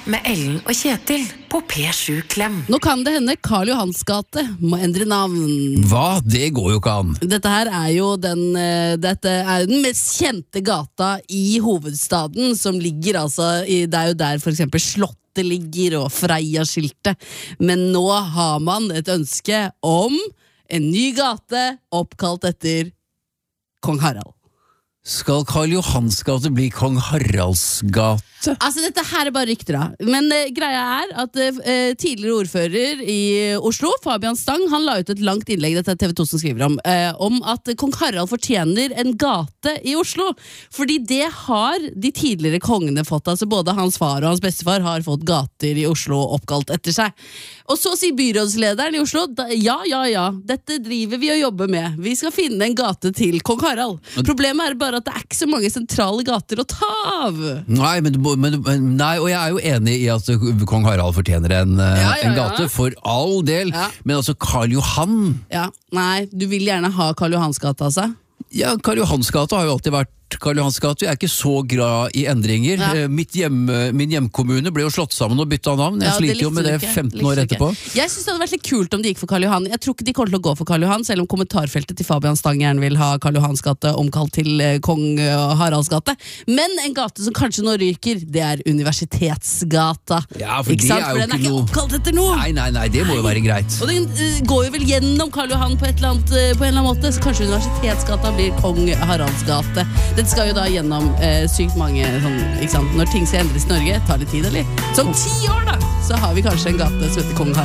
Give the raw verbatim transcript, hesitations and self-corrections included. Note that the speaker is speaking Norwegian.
med Ellen og Kjetil på P sju Klem. Nå kan det hende Karl Johans gate må endre navn. Hva? Det går jo ikke an. Dette her er jo den, uh, dette er jo den mest kjente gata i hovedstaden, som ligger altså i, det er jo der for eksempel Slottet ligger og Freia-skiltet. Men nå har man et ønske om en ny gate oppkalt etter Kong Harald. Skal Karl Johans gate bli Kong Haralds gate? Altså, dette her er bare rykter da. Men uh, greia er at uh, tidligere ordfører i Oslo, Fabian Stang, han la ut et langt innlegg, dette er T V to som skriver om, uh, om at Kong Harald fortjener en gate i Oslo. Fordi det har de tidligere kongene fått, altså både hans far og hans bestefar har fått gater i Oslo oppkalt etter seg. Og så sier byrådslederen i Oslo, da, ja, ja, ja, dette driver vi og jobber med. Vi skal finne en gate til Kong Harald. Problemet er bare at det er ikke så mange sentrale gater å ta av. Nei, men, men, nei, og jeg er jo enig i at Kong Harald fortjener en, ja, ja, ja. en gate, for all del. Ja. Men altså, Karl Johan... Ja, nei, du vil gjerne ha Karl Johans gate, altså? Ja, Karl Johans gate har jo alltid vært Karl Johans gate. Jeg er ikke så glad i endringer. Ja. Mitt hjem, min hjemkommune ble jo slått sammen og byttet navn. Jeg ja, sliter jo med det femten år etterpå. Jeg synes det hadde vært litt kult om de gikk for Karl Johan. Jeg tror ikke de kommer til å gå for Karl Johan, selv om kommentarfeltet til Fabian Stang gjerne vil ha Karl Johans gate omkalt til Kong Haralds gate. Men en gate som kanskje nå ryker, det er Universitetsgata. Ja, for det er for jo den er ikke ikke noe... oppkalt etter noe. Nei, nei, nei, det må jo være greit. Og den uh, går jo vel gjennom Karl Johan på, et eller annet, uh, på en eller annen måte, så kanskje Universitetsgata blir Kong Haralds gate. Dette skal jo da gjennom Eh, sykt mange sånn, ikke sant? Når ting skal endres i Norge, tar det tid, eller? Så om ti år da, så har vi kanskje en gate som heter Kong Harald.